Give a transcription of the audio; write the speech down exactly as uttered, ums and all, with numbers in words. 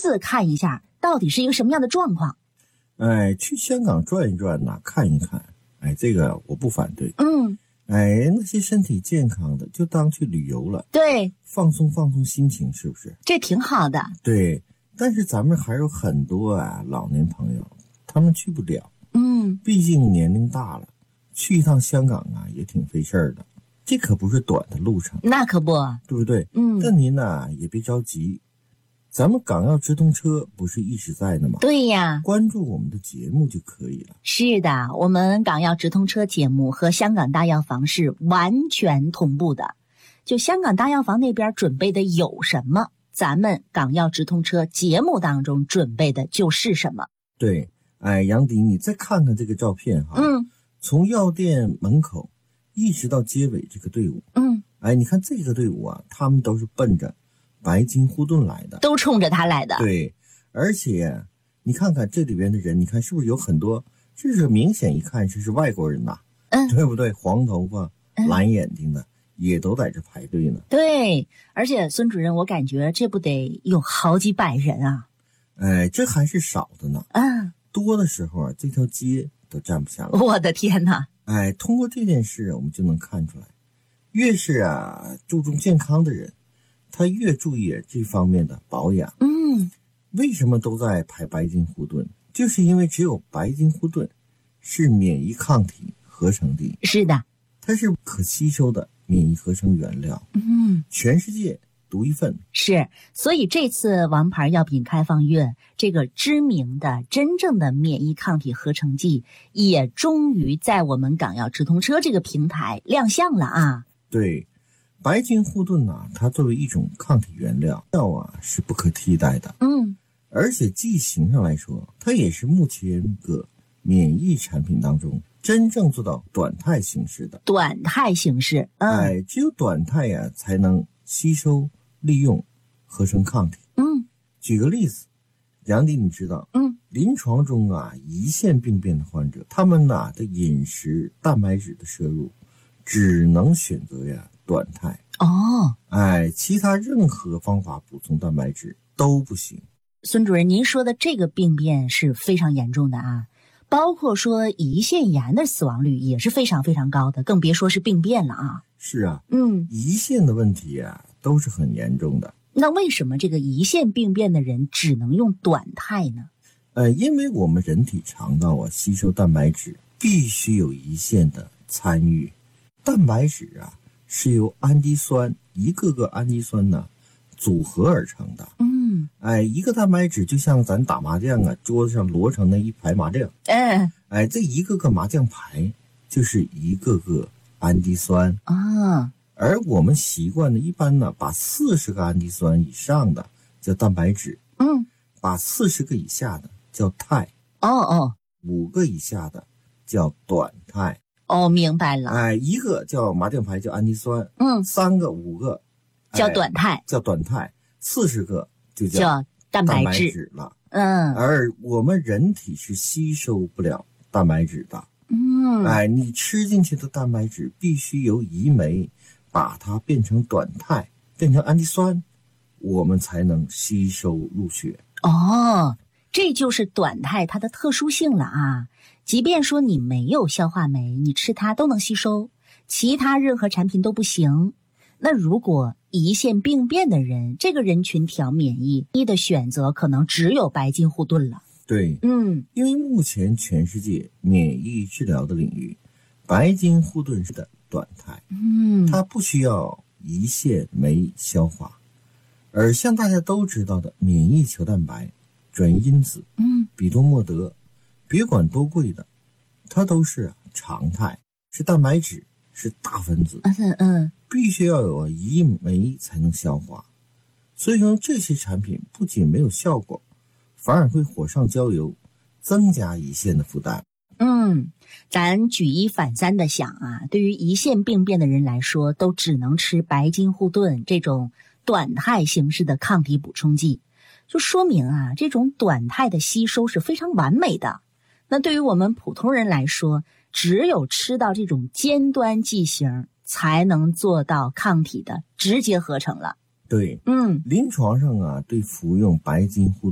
自看一下到底是一个什么样的状况。 哎，去香港转一转呐，看一看，哎，这个我不反对。 嗯， 哎，那些身体健康的就当去旅游了， 对， 放松放松心情，是不是？ 这挺好的。 对，但是咱们还有很多啊老年朋友，他们去不了。 嗯， 毕竟年龄大了，去一趟香港啊也挺费事儿的，这可不是短的路程， 那可不， 对不对？ 嗯， 但您呢也别着急，咱们港澳直通车不是一直在的吗？ 对呀， 关注我们的节目就可以了。 是的，我们港药直通车节目和香港大药房是完全同步的。就香港大药房那边准备的有什么，咱们港药直通车节目当中准备的就是什么。 对，哎，杨迪，你再看看这个照片哈， 嗯， 从药店门口一直到街尾这个队伍， 嗯， 哎，你看这个队伍啊，他们都是奔着白金护盾来的， 都冲着他来的。 对，而且你看看这里边的人，你看是不是有很多，这是明显一看这是外国人呐， 嗯， 对不对？黄头发、 嗯、 蓝眼睛的也都在这排队呢。 对，而且孙主任，我感觉这不得有好几百人啊。 哎，这还是少的呢。 嗯， 多的时候啊，这条街都站不下来。 我的天哪！ 哎，通过这件事我们就能看出来，越是啊注重健康的人，他越注意这方面的保养。 嗯， 为什么都在排白金护盾？就是因为只有白金护盾是免疫抗体合成的。 是的， 它是可吸收的免疫合成原料。 嗯， 全世界独一份。 是，所以这次王牌药品开放月，这个知名的真正的免疫抗体合成剂也终于在我们港药直通车这个平台亮相了啊。 对，白金护盾啊，它作为一种抗体原料，药啊是不可替代的。 嗯， 而且剂型上来说，它也是目前个免疫产品当中真正做到短肽形式的。 短肽形式，嗯， 哎，只有短肽呀、啊、才能吸收、利用、合成抗体。 嗯， 举个例子，杨迪，你知道， 嗯， 临床中啊，胰腺病变的患者，他们呐的饮食蛋白质的摄入，只能选择呀短肽。 哦， 哎，其他任何方法补充蛋白质都不行。 孙主任，您说的这个病变是非常严重的啊，包括说胰腺炎的死亡率也是非常非常高的，更别说是病变了啊。 是啊， 嗯， 胰腺的问题啊都是很严重的。 那为什么这个胰腺病变的人只能用短肽呢？ 呃，因为我们人体肠道啊吸收蛋白质必须有胰腺的参与。蛋白质啊是由氨基酸一个个氨基酸呢组合而成的。 嗯， 哎，一个蛋白质就像咱打麻将啊，桌子上摞成那一排麻将。 嗯， 哎，这一个个麻将牌就是一个个氨基酸啊。 而我们习惯的一般呢，把四十个氨基酸以上的叫蛋白质， 嗯， 把四十个以下的叫肽， 哦哦， 五个以下的叫短肽。 哦，明白了。 哎，一个叫麻将牌叫氨基酸， 嗯， 三个五个、 哎、叫短肽， 叫短肽，四十个就叫叫蛋白质, 质了。 嗯， 而我们人体是吸收不了蛋白质的。 嗯， 哎，你吃进去的蛋白质必须由胰酶把它变成短肽，变成氨基酸，我们才能吸收入血。 哦，这就是短肽它的特殊性了啊！即便说你没有消化酶，你吃它都能吸收，其他任何产品都不行。那如果胰腺病变的人，这个人群条免疫，你的选择可能只有白金护盾了。 对， 嗯， 因为目前全世界免疫治疗的领域，白金护盾是的短肽， 嗯， 它不需要胰腺酶消化。而像大家都知道的免疫球蛋白、转移因子、 嗯， 比多莫德，别管多贵的，它都是常态，是蛋白质，是大分子， 嗯嗯， 必须要有胰酶才能消化。所以说这些产品不仅没有效果，反而会火上浇油，增加胰腺的负担。 嗯，咱举一反三的想啊，对于胰腺病变的人来说，都只能吃白金护盾这种短肽形式的抗体补充剂，就说明啊，这种短肽的吸收是非常完美的。那对于我们普通人来说，只有吃到这种尖端剂型，才能做到抗体的直接合成了。 对， 嗯， 临床上啊，对服用白金护